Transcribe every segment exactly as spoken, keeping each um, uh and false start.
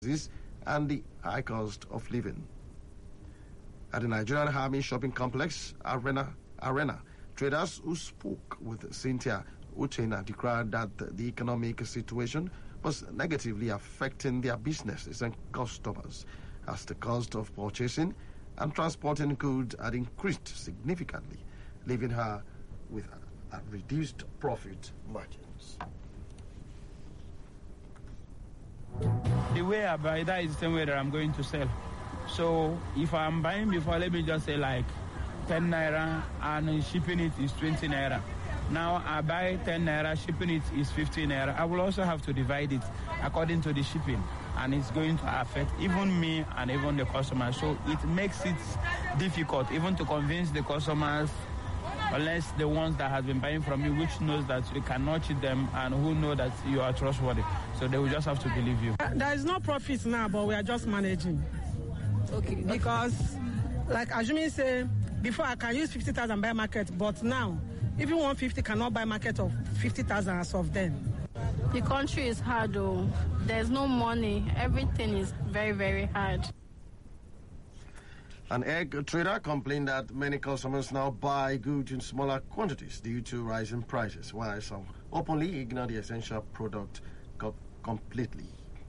and the high cost of living. At the Nigerian Army Shopping Complex, Arena, Arena, traders who spoke with Cynthia Uchenna declared that the economic situation was negatively affecting their businesses and customers, as the cost of purchasing and transporting goods had increased significantly, leaving her with a, a reduced profit margins. The way I buy, that is the same way that I'm going to sell. So if I'm buying before, let me just say like ten naira and shipping it is twenty naira. Now I buy ten naira, shipping it is fifteen naira. I will also have to divide it according to the shipping, and it's going to affect even me and even the customer. So it makes it difficult even to convince the customers, unless the ones that have been buying from you, which knows that you cannot cheat them and who know that you are trustworthy. So they will just have to believe you. There is no profit now, but we are just managing. Okay. Because, like Ajumi say, before I can use fifty thousand buy market, but now, even one fifty cannot buy market of fifty thousand as of then. The country is hard though. There's no money. Everything is very, very hard. An egg trader complained that many customers now buy goods in smaller quantities due to rising prices, while some openly ignore the essential product co- completely.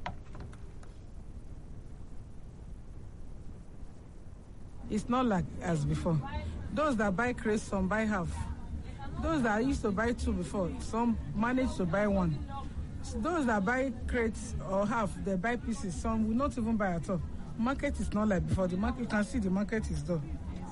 It's not like as before. Those that buy crates, some buy half. Those that used to buy two before, some manage to buy one. So those that buy crates or half, they buy pieces. Some will not even buy at all. Market is not like before. The market, you can see the market is done.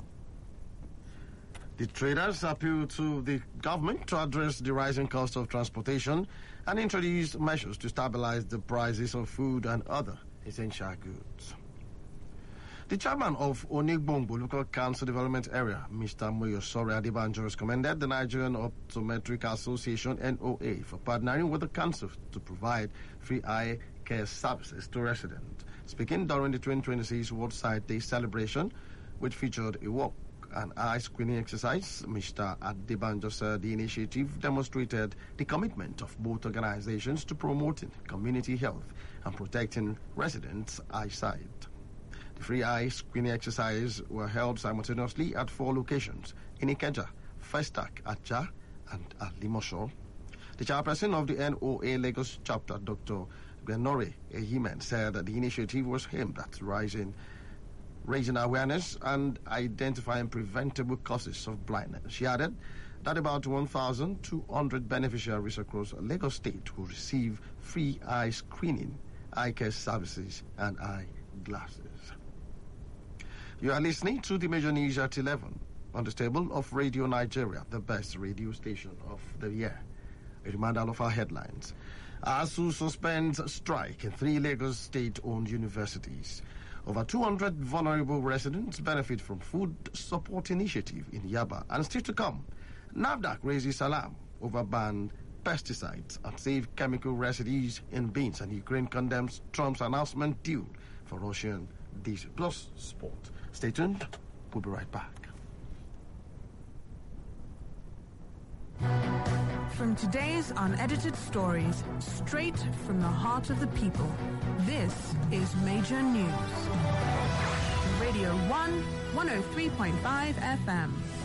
The traders appeal to the government to address the rising cost of transportation and introduce measures to stabilize the prices of food and other essential goods. The chairman of Onigbongbo Local Council Development Area, Mister Moyosori Adebanjo, has commended the Nigerian Optometric Association, N O A, for partnering with the council to provide free eye care services to residents. Speaking during the twenty twenty-six World Sight Day celebration, which featured a walk and eye screening exercise, Mister Adebanjo said the initiative demonstrated the commitment of both organizations to promoting community health and protecting residents' eyesight. The free eye screening exercises were held simultaneously at four locations in Ikeja, Festac, Acha, and Alimosho. The chairperson of the N O A Lagos chapter, Doctor Gwenore Ehimen, said that the initiative was aimed at rising, raising awareness and identifying preventable causes of blindness. She added that about one thousand two hundred beneficiaries across Lagos State will receive free eye screening, eye care services, and eye glasses. You are listening to the major news at eleven on the stable of Radio Nigeria, the best radio station of the year. A reminder of our headlines. ASU suspends strike in three Lagos state-owned universities. Over two hundred vulnerable residents benefit from food support initiative in Yaba. And still to come, NAFDAC raises alarm over banned pesticides and safe chemical residues in beans, and Ukraine condemns Trump's announcement deal for Russian diesel. Plus sport. Stay tuned. We'll be right back. From today's unedited stories, straight from the heart of the people, this is Major News. Radio one, one oh three point five F M.